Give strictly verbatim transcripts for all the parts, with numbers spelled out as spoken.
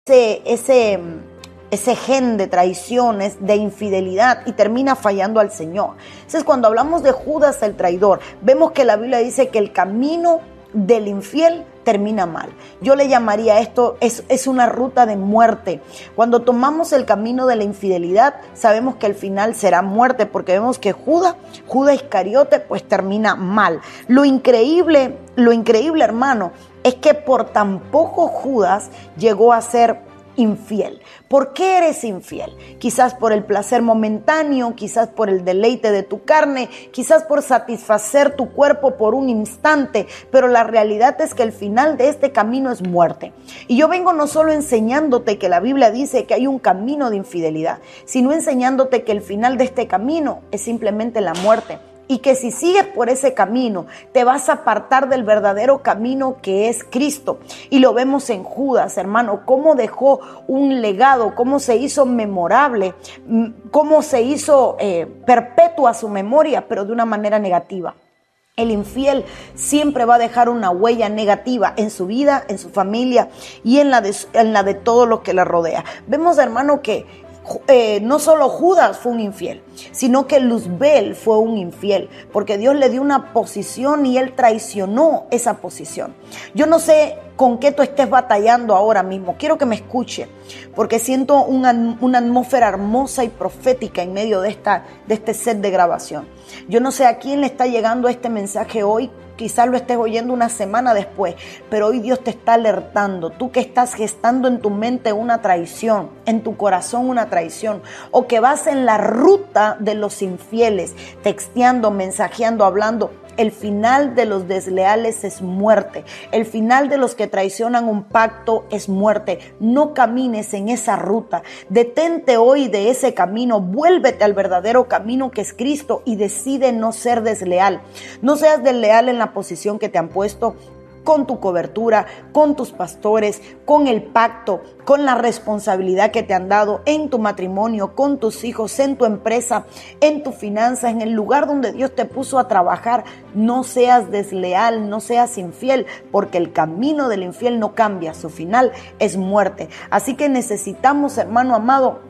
ese, ese, ese gen de traiciones, de infidelidad, y termina fallando al Señor. Entonces, cuando hablamos de Judas el traidor, vemos que la Biblia dice que el camino del infiel termina mal. Yo le llamaría esto, es, es una ruta de muerte. Cuando tomamos el camino de la infidelidad, sabemos que el final será muerte, porque vemos que Judas, Judas Iscariote, pues termina mal. Lo increíble, lo increíble, hermano, es que por tan poco Judas llegó a ser infiel. ¿Por qué eres infiel? Quizás por el placer momentáneo, quizás por el deleite de tu carne, quizás por satisfacer tu cuerpo por un instante, pero la realidad es que el final de este camino es muerte. Y yo vengo no solo enseñándote que la Biblia dice que hay un camino de infidelidad, sino enseñándote que el final de este camino es simplemente la muerte. Y que si sigues por ese camino, te vas a apartar del verdadero camino que es Cristo. Y lo vemos en Judas, hermano, cómo dejó un legado, cómo se hizo memorable, cómo se hizo eh, perpetua su memoria, pero de una manera negativa. El infiel siempre va a dejar una huella negativa en su vida, en su familia y en la de, en la de todo lo que le rodea. Vemos, hermano, que Eh, no solo Judas fue un infiel, sino que Luzbel fue un infiel, porque Dios le dio una posición y él traicionó esa posición. Yo no sé con qué tú estés batallando ahora mismo, quiero que me escuche, porque siento una, una atmósfera hermosa y profética en medio de, esta, de este set de grabación. Yo no sé a quién le está llegando este mensaje hoy. Quizás lo estés oyendo una semana después, pero hoy Dios te está alertando. Tú que estás gestando en tu mente una traición, en tu corazón una traición, o que vas en la ruta de los infieles, texteando, mensajeando, hablando. El final de los desleales es muerte. El final de los que traicionan un pacto es muerte. No camines en esa ruta. Detente hoy de ese camino. Vuélvete al verdadero camino que es Cristo y decide no ser desleal. No seas desleal en la posición que te han puesto, con tu cobertura, con tus pastores, con el pacto, con la responsabilidad que te han dado en tu matrimonio, con tus hijos, en tu empresa, en tus finanzas, en el lugar donde Dios te puso a trabajar. No seas desleal, no seas infiel, porque el camino del infiel no cambia, su final es muerte. Así que necesitamos, hermano amado,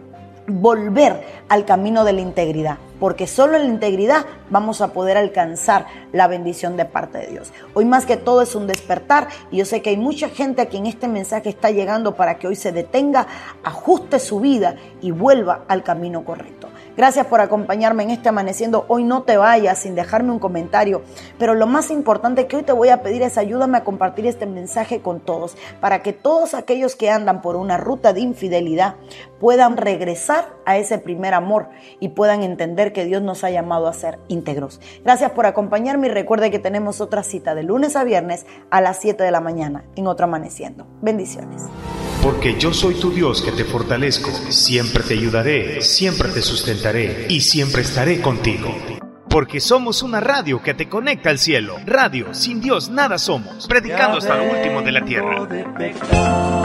volver al camino de la integridad, porque solo en la integridad vamos a poder alcanzar la bendición de parte de Dios. Hoy más que todo es un despertar, y yo sé que hay mucha gente a quien este mensaje está llegando para que hoy se detenga, ajuste su vida y vuelva al camino correcto. Gracias por acompañarme en este Amaneciendo. Hoy no te vayas sin dejarme un comentario, pero lo más importante que hoy te voy a pedir es ayúdame a compartir este mensaje con todos, para que todos aquellos que andan por una ruta de infidelidad puedan regresar a ese primer amor y puedan entender que Dios nos ha llamado a ser íntegros. Gracias por acompañarme y recuerde que tenemos otra cita de lunes a viernes a las siete de la mañana en otro Amaneciendo. Bendiciones. Porque yo soy tu Dios que te fortalezco, siempre te ayudaré, siempre te sustentaré y siempre estaré contigo. Porque somos una radio que te conecta al cielo. Radio, sin Dios nada somos, predicando hasta lo último de la tierra.